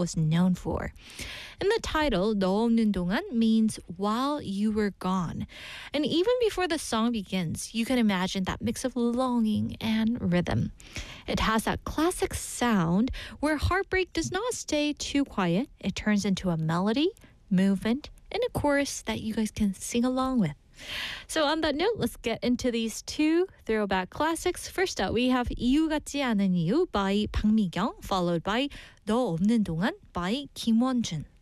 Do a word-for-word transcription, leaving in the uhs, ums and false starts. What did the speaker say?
was known for. And the title, 너 없는 동안, means while you were gone. And even before the song begins, you can imagine that mix of longing and rhythm. It has that classic sound where heartbreak does not stay too quiet. It turns into a melody, movement, and a chorus that you guys can sing along with. So on that note, let's get into these two throwback classics. First up, we have 이유 같지 않은 이유 by 박미경, followed by 너 없는 동안 by 김원준.